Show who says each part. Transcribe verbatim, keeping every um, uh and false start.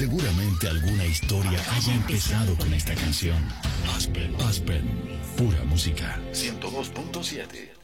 Speaker 1: Seguramente alguna historia haya empezado con esta canción. Aspen, Aspen, pura música. ciento dos punto siete.